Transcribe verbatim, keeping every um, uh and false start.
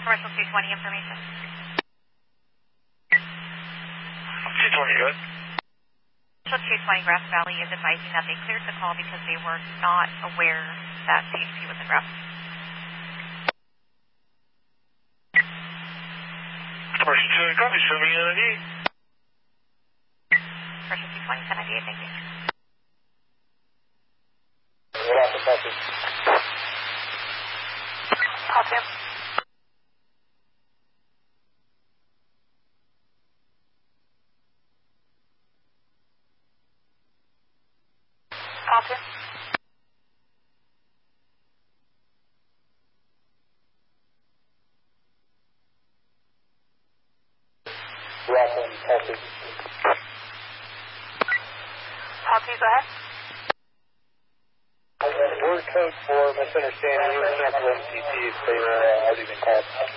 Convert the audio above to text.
Commercial two twenty information. two twenty, good. Commercial two twenty Grass Valley is advising that they cleared the call because they were not aware that C H P was in Grass. Commercial two twenty, copy, show me N I D. Commercial two twenty, ten ninety-eight, thank you. We're off the message. Call two. Call two. We're off on message. Call two, go ahead. Word code for misunderstanding, cancel M C T if they were uh, already been called.